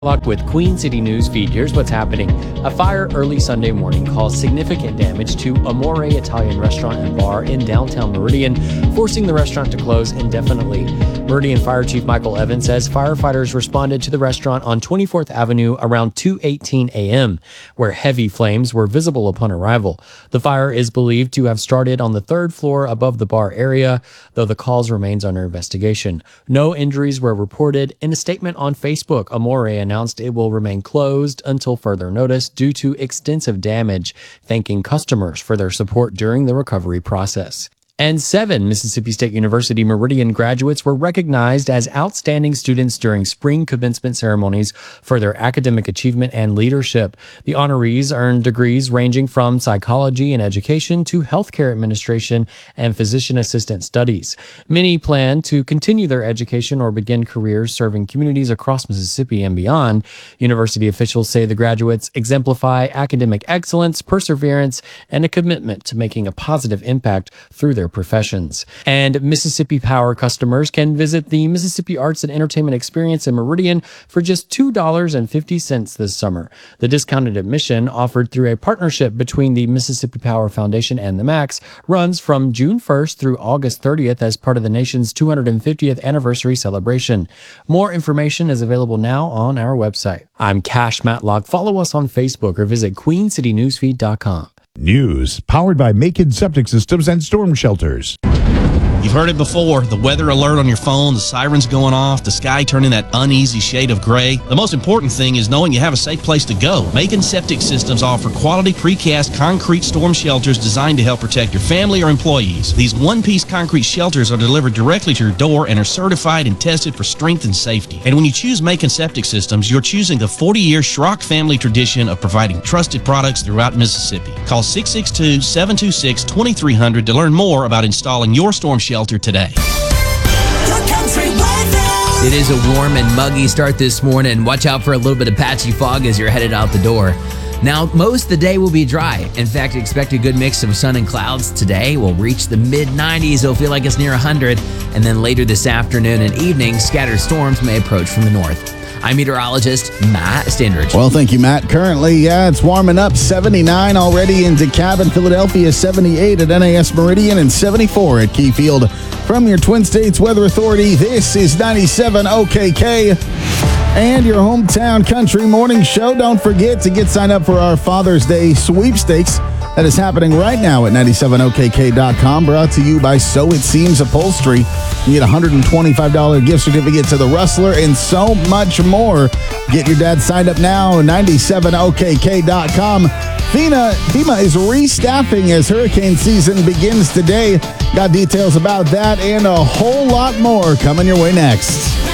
Locked with Queen City News Feed. Here's what's happening. A fire early Sunday morning caused significant damage to Amore Italian restaurant and bar in downtown Meridian, forcing the restaurant to close indefinitely. Meridian Fire Chief Michael Evans says firefighters responded to the restaurant on 24th Avenue around 2:18 a.m., where heavy flames were visible upon arrival. The fire is believed to have started on the third floor above the bar area, though the cause remains under investigation. No injuries were reported. In a statement on Facebook, Amore announced it will remain closed until further notice due to extensive damage, thanking customers for their support during the recovery process. And 7 Mississippi State University Meridian graduates were recognized as outstanding students during spring commencement ceremonies for their academic achievement and leadership. The honorees earned degrees ranging from psychology and education to healthcare administration and physician assistant studies. Many plan to continue their education or begin careers serving communities across Mississippi and beyond. University officials say the graduates exemplify academic excellence, perseverance, and a commitment to making a positive impact through their professions. And Mississippi Power customers can visit the Mississippi Arts and Entertainment Experience in Meridian for just $2.50 this summer. The discounted admission, offered through a partnership between the Mississippi Power Foundation and the MAX, runs from June 1st through August 30th as part of the nation's 250th anniversary celebration. More information is available now on our website. I'm Cash Matlock. Follow us on Facebook or visit queencitynewsfeed.com. News powered by Macon Septic Systems and Storm Shelters. You've heard it before, the weather alert on your phone, the sirens going off, the sky turning that uneasy shade of gray. The most important thing is knowing you have a safe place to go. Macon Septic Systems offer quality precast concrete storm shelters designed to help protect your family or employees. These one-piece concrete shelters are delivered directly to your door and are certified and tested for strength and safety. And when you choose Macon Septic Systems, you're choosing the 40-year Schrock family tradition of providing trusted products throughout Mississippi. Call 662-726-2300 to learn more about installing your storm shelter today. It is a warm and muggy start this morning. Watch out for a little bit of patchy fog as you're headed out the door. Now, most of the day will be dry. In fact, expect a good mix of sun and clouds today. We'll reach the mid-90s. It'll feel like it's near 100. And then later this afternoon and evening, scattered storms may approach from the north. I'm meteorologist Matt Standridge. Well, thank you, Matt. Currently, it's warming up. 79 already in DeKalb and Philadelphia, 78 at NAS Meridian, and 74 at Keyfield. From your Twin States Weather Authority, this is 97 OKK and your hometown country morning show. Don't forget to get signed up for our Father's Day sweepstakes. That is happening right now at 97okk.com, brought to you by So It Seems Upholstery. You get a $125 gift certificate to the Rustler and so much more. Get your dad signed up now at 97okk.com. FEMA is restaffing as hurricane season begins today. Got details about that and a whole lot more coming your way next.